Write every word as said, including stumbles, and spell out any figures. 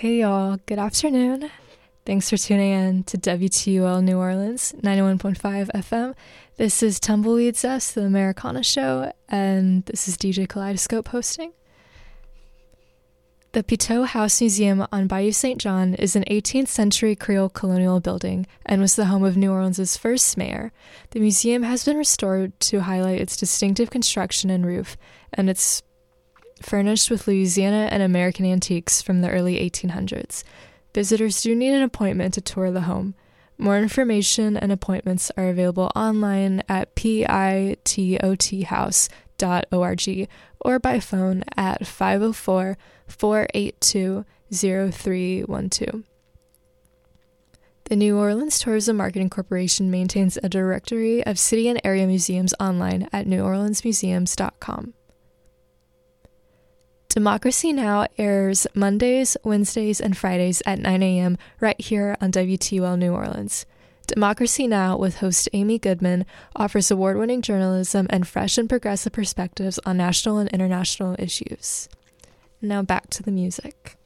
Hey y'all, good afternoon. Thanks for tuning in to W T U L New Orleans, ninety-one point five F M. This is Tumbleweeds Us, the Americana Show, and this is D J Kaleidoscope hosting. The Pitot House Museum on Bayou Saint John is an eighteenth century Creole colonial building and was the home of New Orleans' first mayor. The museum has been restored to highlight its distinctive construction and roof, and it's furnished with Louisiana and American antiques from the early eighteen hundreds. Visitors do need an appointment to tour the home. More information and appointments are available online at pitothouse dot org or by phone at five oh four, four eight two, oh three one two. The New Orleans Tourism Marketing Corporation maintains a directory of city and area museums online at new orleans museums dot com. Democracy Now! Airs Mondays, Wednesdays, and Fridays at nine a.m. right here on W T U L New Orleans. Democracy Now! With host Amy Goodman offers award-winning journalism and fresh and progressive perspectives on national and international issues. Now back to the music.